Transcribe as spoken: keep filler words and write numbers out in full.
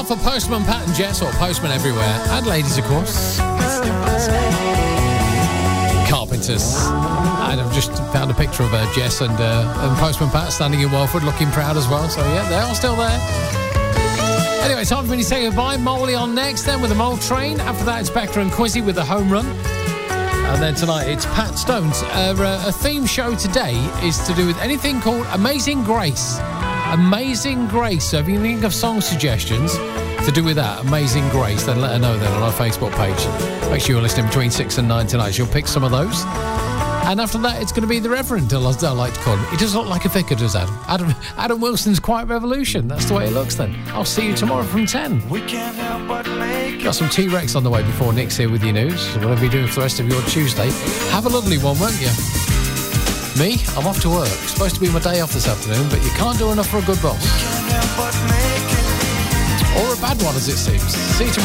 for Postman Pat and Jess, or Postman everywhere, and ladies, of course. Carpenters. And I've just found a picture of uh, Jess and, uh, and Postman Pat standing in Welford, looking proud as well. So, yeah, they're all still there. Anyway, time for me to say goodbye. Molly on next, then with the Mole Train. After that, it's Becca and Quizzy with the Home Run. And then tonight, it's Pat Stone's. Uh, a theme show today is to do with anything called Amazing Grace. Amazing Grace. So if you think of song suggestions to do with that, Amazing Grace, then let her know then on our Facebook page. Make sure you're listening between six and nine tonight. She'll pick some of those. And after that, it's going to be the Reverend, as I like to call him. He does look like a vicar, does Adam? Adam, Adam Wilson's Quiet Revolution. That's the way it looks then. I'll see you tomorrow from ten. We can't help but make Got some T-Rex on the way before Nick's here with your news. So whatever you're doing for the rest of your Tuesday, have a lovely one, won't you? Me? I'm off to work. It's supposed to be my day off this afternoon, but you can't do enough for a good boss. Or a bad one, as it seems. See you tomorrow.